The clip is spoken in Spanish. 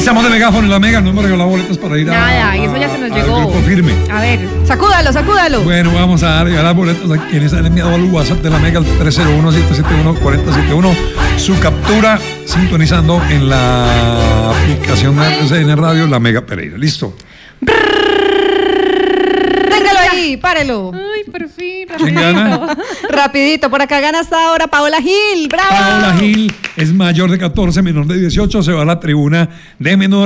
Estamos de megáfono en la Mega, no hemos regalado boletas para ir Nada, y eso ya se nos llegó. Grupo Firme. A ver, sacúdalo. Bueno, vamos a regalar boletas a quienes han enviado al WhatsApp de la Mega al 301-771-4071 su captura sintonizando en la aplicación de RCN Radio La Mega Pereira. ¿Listo? Téngalo ahí, párelo. Ay, por fin. ¿Quién gana? Rapidito, por acá gana hasta ahora Paola Gil. ¡Bravo! Paola Gil es mayor de 14, menor de 18, se va a la tribuna de menor.